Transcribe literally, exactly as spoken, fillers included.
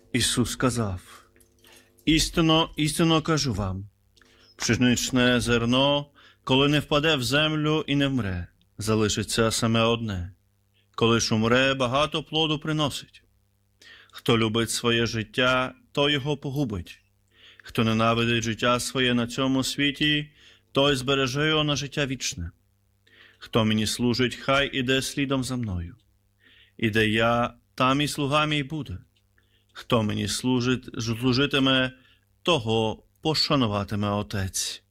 Ісус сказав: істинно, істинно кажу вам, пшеничне зерно, коли не впаде в землю і не вмре, залишиться саме одне. Коли ж умре, багато плоду приносить. Хто любить своє життя, той його погубить. Хто ненавидить життя своє на цьому світі, той збереже його на життя вічне. Хто мені служить, хай іде слідом за мною. І де я, там і слуга мій буде. Хто мені служить, служитиме, того пошануватиме Отець.